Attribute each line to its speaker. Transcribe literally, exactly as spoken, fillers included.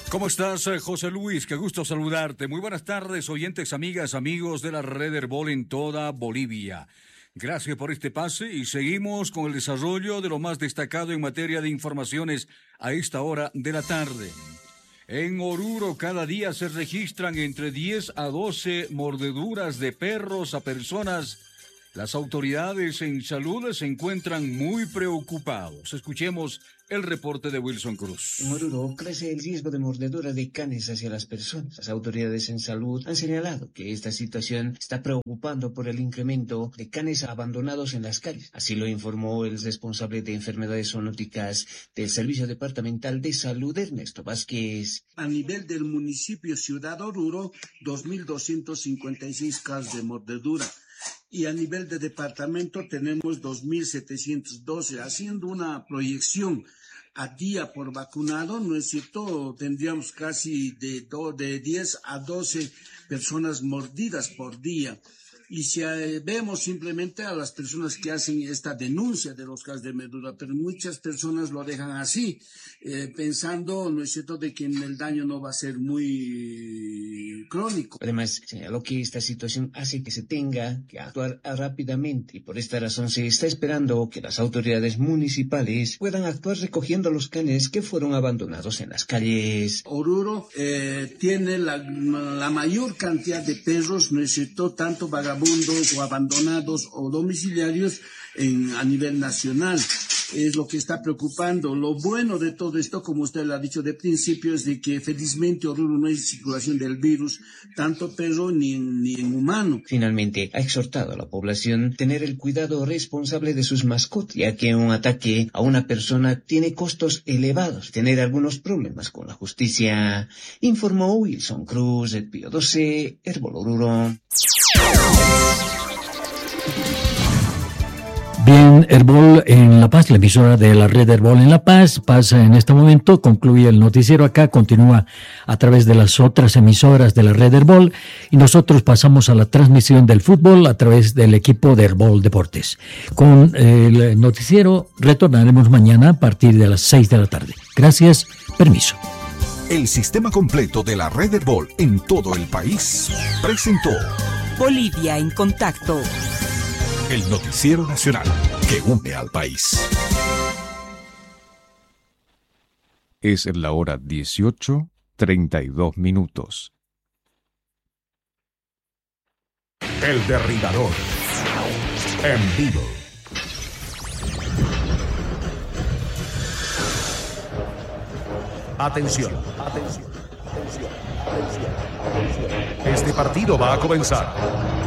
Speaker 1: ¿Cómo estás, José Luis? Qué gusto saludarte. Muy buenas tardes, oyentes, amigas, amigos de la Red Herbol en toda Bolivia. Gracias por este pase y seguimos con el desarrollo de lo más destacado en materia de informaciones a esta hora de la tarde. En Oruro cada día se registran entre diez a doce mordeduras de perros a personas. Las autoridades en salud se encuentran muy preocupados. Escuchemos el reporte de Wilson Cruz.
Speaker 2: En Oruro crece el riesgo de mordedura de canes hacia las personas. Las autoridades en salud han señalado que esta situación está preocupando por el incremento de canes abandonados en las calles. Así lo informó el responsable de enfermedades zoonóticas del Servicio Departamental de Salud, Ernesto Vázquez.
Speaker 3: A nivel del municipio Ciudad Oruro, dos mil doscientos cincuenta y seis casos de mordedura. Y a nivel de departamento tenemos dos mil setecientos doce, haciendo una proyección a día por vacunado, ¿no es cierto? Tendríamos casi de, do, de diez a doce personas mordidas por día. Y si eh, vemos simplemente a las personas que hacen esta denuncia de los casos de mordedura, pero muchas personas lo dejan así, eh, pensando, ¿no es cierto?, de que el daño no va a ser muy crónico.
Speaker 2: Además, señaló que esta situación hace que se tenga que actuar rápidamente y por esta razón se está esperando que las autoridades municipales puedan actuar recogiendo los canes que fueron abandonados en las calles.
Speaker 3: Oruro eh, tiene la, la mayor cantidad de perros, ¿no es cierto?, tanto vagabundos o abandonados o domiciliarios en, a nivel nacional. Es lo que está preocupando. Lo bueno de todo esto, como usted lo ha dicho de principio, es de que felizmente Oruro no hay circulación del virus, tanto perro ni en, ni en humano.
Speaker 2: Finalmente, ha exhortado a la población a tener el cuidado responsable de sus mascotas, ya que un ataque a una persona tiene costos elevados, tener algunos problemas con la justicia, informó Wilson Cruz, el Pío doce, Herbol Oruro.
Speaker 4: Bien, Herbol en La Paz, la emisora de la red Herbol en La Paz, pasa en este momento, concluye el noticiero acá, continúa a través de las otras emisoras de la red Herbol y nosotros pasamos a la transmisión del fútbol a través del equipo de Herbol Deportes. Con el noticiero retornaremos mañana a partir de las seis de la tarde. Gracias, permiso.
Speaker 5: El sistema completo de la red Herbol en todo el país presentó
Speaker 6: Bolivia en contacto.
Speaker 5: El noticiero nacional que une al país.
Speaker 7: Es la hora dieciocho, treinta y dos minutos.
Speaker 5: El Derribador. En vivo. Atención. Atención. Atención. Atención. Atención. Este partido va a comenzar